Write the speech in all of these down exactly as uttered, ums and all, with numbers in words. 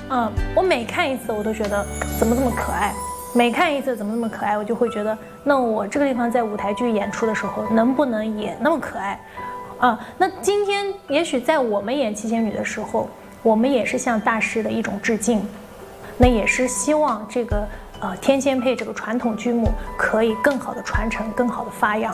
嗯，我每看一次，我都觉得怎么这么可爱。每看一次怎么那么可爱，我就会觉得，那我这个地方在舞台剧演出的时候，能不能也那么可爱？啊，那今天也许在我们演七仙女的时候，我们也是向大师的一种致敬，那也是希望这个呃天仙配这个传统剧目可以更好的传承，更好的发扬。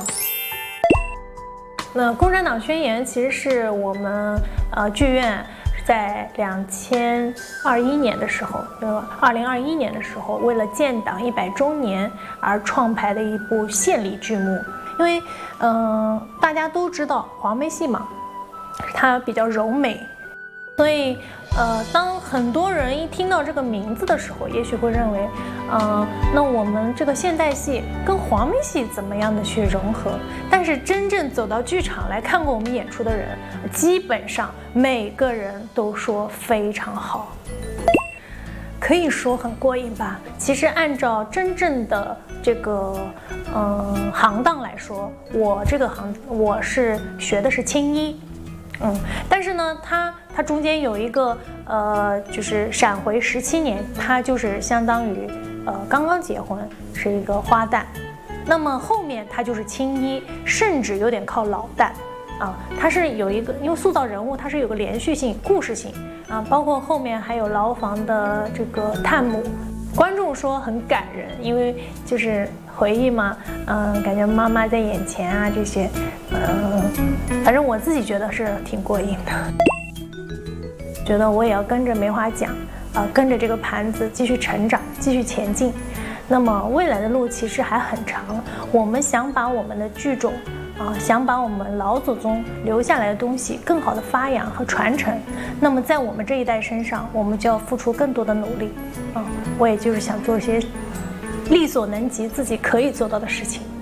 那《共产党宣言》其实是我们呃剧院在两千二一年的时候，呃，二零二一年的时候，为了建党一百周年而创排的一部献礼剧目。因为，嗯、呃，大家都知道黄梅戏嘛，它比较柔美，所以，呃，当很多人一听到这个名字的时候，也许会认为，呃，那我们这个现代戏跟黄梅戏怎么样的去融合？但是真正走到剧场来看过我们演出的人，基本上每个人都说非常好，可以说很过瘾吧。其实按照真正的这个嗯行当来说，我这个行我是学的是青衣。嗯，但是呢，它它中间有一个呃，就是闪回十七年，它就是相当于呃刚刚结婚，是一个花旦。那么后面它就是青衣，甚至有点靠老旦啊，它是有一个，因为塑造人物它是有个连续性、故事性啊，包括后面还有牢房的这个探母，观众说很感人，因为就是回忆嘛，嗯、呃，感觉妈妈在眼前啊这些，嗯、呃，反正我自己觉得是挺过瘾的，觉得我也要跟着梅花奖啊、呃，跟着这个盘子继续成长，继续前进。那么未来的路其实还很长，我们想把我们的剧种啊，想把我们老祖宗留下来的东西更好的发扬和传承。那么在我们这一代身上，我们就要付出更多的努力啊！我也就是想做一些力所能及、自己可以做到的事情。